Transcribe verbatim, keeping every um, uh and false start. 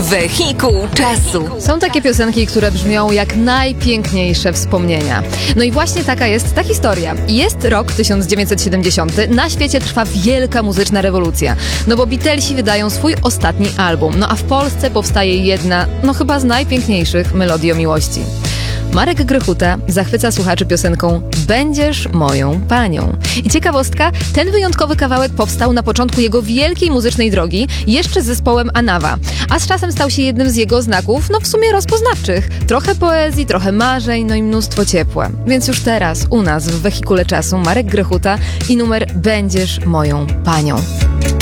Wehikuł czasu. Są takie piosenki, które brzmią jak najpiękniejsze wspomnienia. No i właśnie taka jest ta historia. Jest rok tysiąc dziewięćset siedemdziesiąty, na świecie trwa wielka muzyczna rewolucja. No bo Beatlesi wydają swój ostatni album, no a w Polsce powstaje jedna, no chyba z najpiękniejszych melodii o miłości. Marek Grechuta zachwyca słuchaczy piosenką Będziesz moją panią. I ciekawostka, ten wyjątkowy kawałek powstał na początku jego wielkiej muzycznej drogi, jeszcze z zespołem Anawa, a z czasem stał się jednym z jego znaków, no w sumie rozpoznawczych. Trochę poezji, trochę marzeń, no i mnóstwo ciepła. Więc już teraz u nas w Wehikule Czasu Marek Grechuta i numer Będziesz moją panią.